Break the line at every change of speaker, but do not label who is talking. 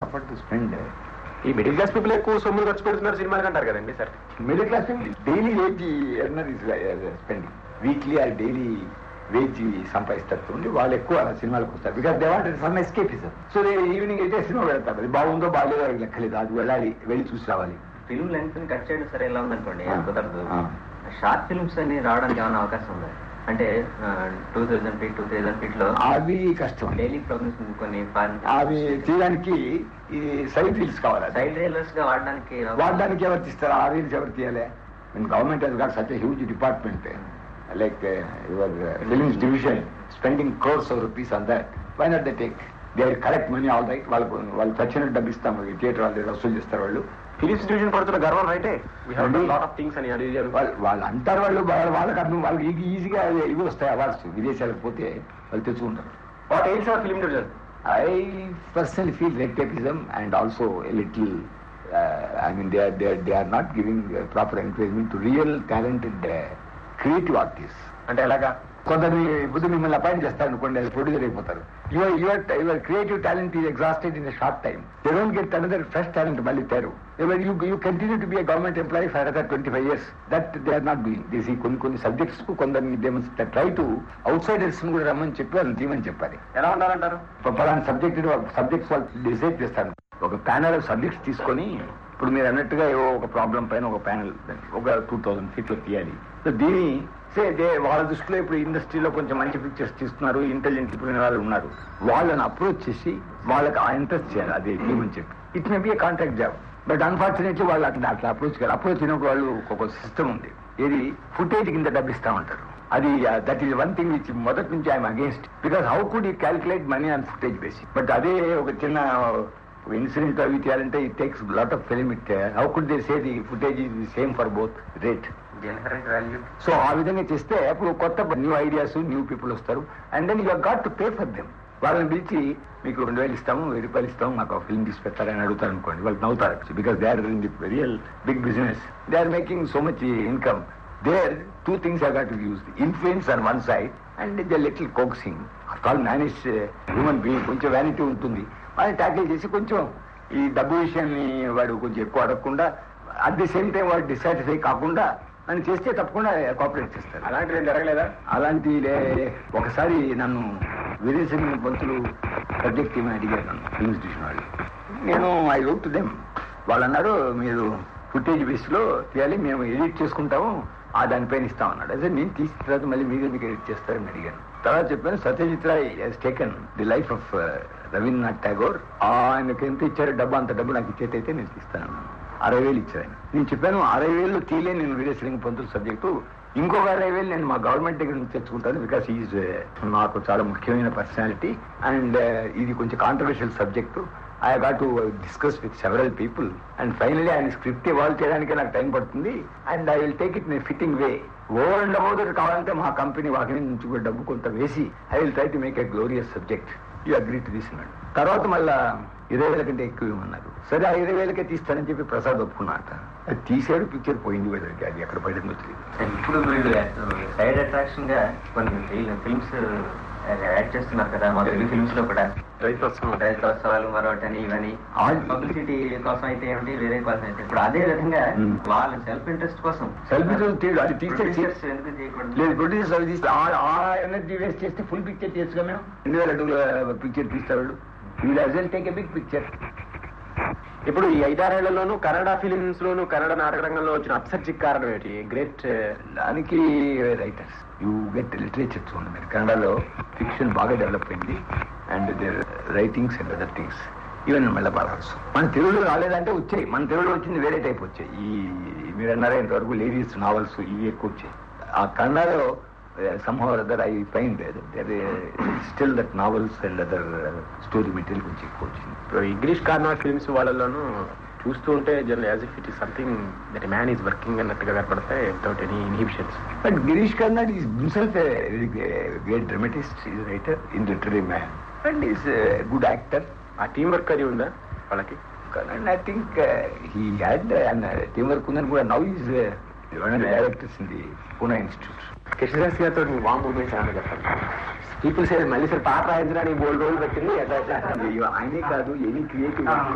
afford to spend.
ఈ middle class people ఎక్కువ సొమ్ములు ఖర్చు పెడుతున్నారు సినిమాకి అంటారు కదండి sir.
Middle class people daily wage earner is spending. Weekly or daily wage సంపాదిస్తుంది. వాళ్ళు ఎక్కువ సినిమాలకు వస్తారు because they want some escapism. So evening అయితే సినిమా పెడతారు. అది బాగుందో బాగాలేదో అది లెక్కలేదు, అది వెళ్ళాలి, వెళ్ళి చూసి రావాలి.
ఫిల్మ్ లెంగ్త్ కట్ చేయడం సరే ఎలా ఉందనుకోండి, కుదరదు. షార్ట్ ఫిల్మ్స్ అన్ని రావడానికి ఏమైనా అవకాశం ఉందా? అంటే 2000 feet 2000 feet లో
అవి కష్టం.
డైలీ ప్రోగ్రెస్ కొన్ని
అవి చేయడానికి ఈ సైడ్ రీల్స్ కావాలి.
సైడ్ రీల్స్ గా వాడడానికి
ఎవరు తీస్తారు? ఆ రీల్స్ ఎవరు తీయాలి? Government has got such a huge department like your films division spending crores of rupees on that. Why not they take? They will collect money all right. వాళ్ళు చచ్చినట్టు డబ్బు ఇస్తాము, థియేటర్ వాళ్ళు వసూలు చేస్తారు. వాళ్ళు
ఫిలిమ్స్ డివిజన్ పడుతున్న గర్వం రైటే. లాట్ ఆఫ్ థింగ్స్ అని
వాళ్ళు అంటారు. వాళ్ళకి అర్థం, వాళ్ళకి ఈజీగా ఇవి వస్తాయి అవార్డ్స్. విదేశాలకు పోతే వాళ్ళు తెచ్చుకుంటారు.
What ails are film division?
I personally feel red tapeism and also a little I mean they are not giving proper encouragement to real talented creative artist.
అంటే ఎలాగా?
కొందరు ఇప్పుడు మిమ్మల్ని అపాయింట్ చేస్తారు అనుకోండి, అది ప్రొడ్యూసర్ అయిపోతారు. Your creative talent is exhausted in a short time. They don't get another fresh talent మళ్ళీ తయారు. You continue to be a government employee for another 25 years. That they are not doing this. కొన్ని subjects కు కొందరిని they must try to out Zydus కూడా రమ్మని చెప్పి వాళ్ళని తీయమని చెప్పాలి.
ఎలా ఉండాలంటారు?
పలానా సబ్జెక్ట్స్ వాళ్ళు డిసైడ్ చేస్తారు. ఒక ప్యానల్ ఆఫ్ సబ్జెక్ట్స్ తీసుకొని, ఇప్పుడు మీరు అన్నట్టుగా ఒక ప్రాబ్లం పైన ఒక ప్యానల్ ఒక 2000 feet లో తీయాలి. సో దీని వాళ్ళ దృష్టిలో ఇప్పుడు ఇండస్ట్రీలో కొంచెం మంచి పిక్చర్స్ తీస్తున్నారు, ఇంటెలిజెంట్ ఇప్పుడు వాళ్ళు ఉన్నారు, వాళ్ళని అప్రోచ్ చేసి వాళ్ళకి ఆ ఇంట్రెస్ట్ చేయాలి. అదే తీయమని చెప్పి it may be A contract job. But unfortunately వాళ్ళు అట్లా అప్రోచ్ చేయాలి. అప్రోచ్ అయినప్పుడు వాళ్ళు ఒక సిస్టమ్ ఉంది, ఏది ఫుటేజ్ కింద డబ్బు ఇస్తామంటారు. అది that is one thing which మొదటి నుంచి I'm against. Because how could you calculate money on footage basis? But అదే ఒక చిన్న ఇన్సిడెంట్ అవి తీయాలంటే it takes lot of film. It how could they say the footage is the same for both rate? So ఆ విధంగా చేస్తే అప్పుడు కొత్త న్యూ ఐడియాస్, న్యూ పీపుల్ వస్తారు. And then you got to pay for them. వాళ్ళని పిలిచి మీకు 2000 ఇస్తాము, 1000 ఇస్తాము, మాకు ఆ ఫిల్మ్ తీసి పెట్టారని అడుగుతారు అనుకోండి, వాళ్ళు నవ్వుతారు. Because they are in the real big business. They are making so much income. There 2 things I got to use: the influence on one side and the little coaxing. All managed human being కొంచెం vanity ఉంటుంది. వాళ్ళని tackle చేసి కొంచెం ఈ డబ్బు విషయాన్ని వాడు కొంచెం ఎక్కువ అడగకుండా, అట్ ది సేమ్ టైం వాడు డిసాటిస్ఫై కాకుండా అని చేస్తే తప్పకుండా కోఆపరేట్ చేస్తారు.
అలాంటిది జరగలేదా?
అలాంటి ఒకసారి నన్ను వీరేశలింగ పంతులు సబ్జెక్ట్ ఏమని అడిగారు నన్ను ఫిల్మ్స్ డివిజన్ వాళ్ళు. నేను ఐ రోట్ టు దెమ్. వాళ్ళు అన్నారు మీరు ఫుటేజ్ బేస్ లో తీయాలి, మేము ఎడిట్ చేసుకుంటాము, ఆ దానిపైన ఇస్తామన్నాడు. అదే నేను తీసిన తర్వాత మళ్ళీ మీరు ఎందుకు ఎడిట్ చేస్తారని అడిగాను. తర్వాత చెప్పాను, Satyajit Roy has taken the life of Rabindranath Tagore. ఆయనకి ఎంత ఇచ్చారో డబ్బు, అంత డబ్బు నాకు ఇచ్చేటైతే నేను తీస్తాను. 60,000 ఇచ్చారు ఆయన. నేను చెప్పాను 60,000 తీలే నేను వీరేశలింగ పంతులు సబ్జెక్టు, ఇంకొక 60,000 నేను మా గవర్నమెంట్ దగ్గర నుంచి తెచ్చుకుంటాను. బికాస్ ఈజ్ నాకు చాలా ముఖ్యమైన పర్సనాలిటీ అండ్ ఇది కొంచెం controversial subject. I got to discuss with several people and finally ఆయన స్క్రిప్ట్ ఇవాల్వ్ చేయడానికి నాకు టైం పడుతుంది and I will take it in fitting way. Over and about it కావాలంటే మా కంపెనీ వాకి నుంచి కూడా డబ్బు కొంత వేసి I will try to make a glorious subject. You agree to this అన్నాడు. తర్వాత మళ్ళా 20,000 కంటే ఎక్కువ ఇవ్వమన్నారు. సరే ఆ 20,000కే తీస్తానని చెప్పి ప్రసాద్ ఒప్పుకున్నట. అది తీసాడు, పిక్చర్ పోయింది వీళ్ళకి, అది ఎక్కడ పడిందో తెలియదు.
ఇప్పుడు మీరు సైడ్ అట్రాక్షన్ గా కొన్ని ఫిల్మ్స్ యాడ్ చేస్తున్నారు కదా, మా తెలుగు ఫిల్మ్స్ లో కూడా రైతోత్సవాలు మరొకటని ఇవని పబ్లిసిటీ కోసం అయితే ఏమిటి, వేరే కోసం అయితే. ఇప్పుడు అదే విధంగా వాళ్ళ సెల్ఫ్ ఇంట్రెస్ట్ కోసం
అది
పిక్చర్స్ ఎందుకు చేయకూడదు?
లేదు, ప్రొడ్యూసర్స్ అవి తీస్తే ఆ ఎనర్జీ వేస్ట్ చేస్తే ఫుల్ పిక్చర్ తీసుకో. మేము 2,000 అడుగుల పిక్చర్ తీస్తారు. Take a big picture.
ఇప్పుడు ఈ 5-6 ఏళ్లలోనూ కన్నడ ఫిలిమ్స్ లోను, కన్నడ నాటక రంగంలో వచ్చిన అప్సెట్కి కారణం ఏంటి? గ్రేట్
దానికి రైటర్స్. యూ గెట్ లిటరేచర్ చూడండి మీరు. కన్నడలో ఫిక్షన్ బాగా డెవలప్ అయింది and there writings and other things even మెల్లబాల్స్. మన తెలుగులో రాలేదంటే వచ్చాయి, మన తెలుగులో వచ్చింది వేరే టైప్ వచ్చాయి. ఈ మీరు అన్నారా ఇంతవరకు లేడీస్ నావల్స్ ఇవి ఎక్కువ వచ్చాయి. ఆ కన్నడలో somehow or other I find there is still that novels and other story material కొంచెం ఎక్కువ వచ్చింది.
ఇంగ్లీష్ కన్నడ ఫిల్మ్స్ వాళ్ళలోనూ చూస్తూ ఉంటే general as if it is something that man is working అన్నట్టుగా కనపడతాయి without any inhibitions.
But Girish Karnad is himself a great dramatist, is writer, in literary man and is good actor.
ఆ team work అది ఉందా వాళ్ళకి?
Karnad I think he had team work ఉందని కూడా. Now is one of the directors in the Poona institute.
Krishnadas గారితో వామ్ moments ఏమన్నా చెప్పండి. People say మళ్ళీ సార్ పాట రాయించడానికి 3 రోజులు పెట్టింది.
ఆయనే కాదు, ఎనీ క్రియేటివ్